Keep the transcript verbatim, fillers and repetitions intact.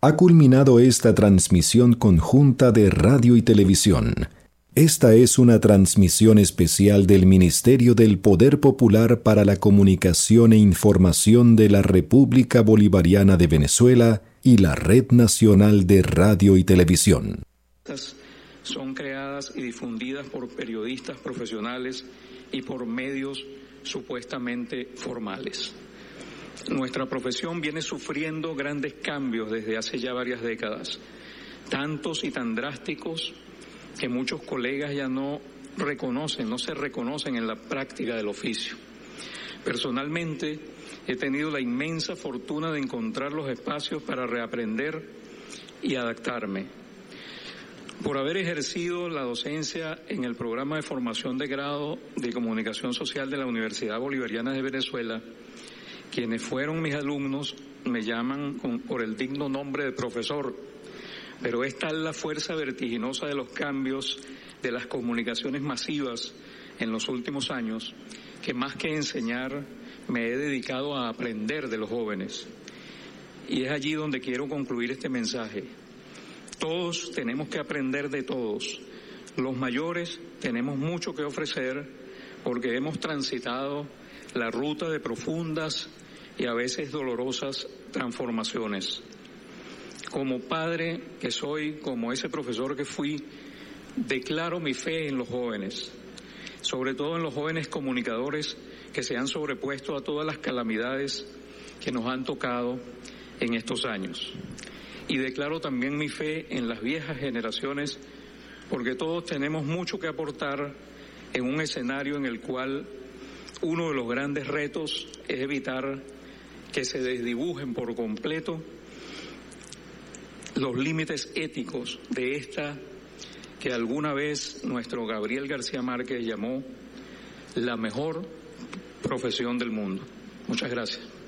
Ha culminado esta transmisión conjunta de radio y televisión. Esta es una transmisión especial del Ministerio del Poder Popular para la Comunicación e Información de la República Bolivariana de Venezuela y la Red Nacional de Radio y Televisión. Son creadas y difundidas por periodistas profesionales y por medios supuestamente formales. Nuestra profesión viene sufriendo grandes cambios desde hace ya varias décadas, tantos y tan drásticos que muchos colegas ya no reconocen, no se reconocen en la práctica del oficio. Personalmente, he tenido la inmensa fortuna de encontrar los espacios para reaprender y adaptarme. Por haber ejercido la docencia en el programa de formación de grado de Comunicación Social de la Universidad Bolivariana de Venezuela, quienes fueron mis alumnos me llaman con, por el digno nombre de profesor, pero es tal la fuerza vertiginosa de los cambios de las comunicaciones masivas en los últimos años que más que enseñar me he dedicado a aprender de los jóvenes. Y es allí donde quiero concluir este mensaje. Todos tenemos que aprender de todos. Los mayores tenemos mucho que ofrecer porque hemos transitado la ruta de profundas y a veces dolorosas transformaciones. Como padre que soy, como ese profesor que fui, declaro mi fe en los jóvenes, sobre todo en los jóvenes comunicadores que se han sobrepuesto a todas las calamidades que nos han tocado en estos años. Y declaro también mi fe en las viejas generaciones, porque todos tenemos mucho que aportar en un escenario en el cual uno de los grandes retos es evitar que se desdibujen por completo los límites éticos de esta que alguna vez nuestro Gabriel García Márquez llamó la mejor profesión del mundo. Muchas gracias.